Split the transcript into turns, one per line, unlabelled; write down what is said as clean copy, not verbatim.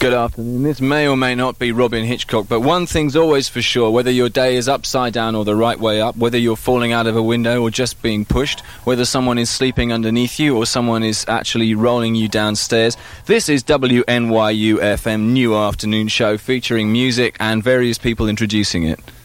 Good afternoon. This may or may not be Robin Hitchcock, but one thing's always for sure, whether your day is upside down or the right way up, whether you're falling out of a window or just being pushed, whether someone is sleeping underneath you or someone is actually rolling you downstairs, this is WNYU FM New Afternoon Show featuring music and various people introducing it.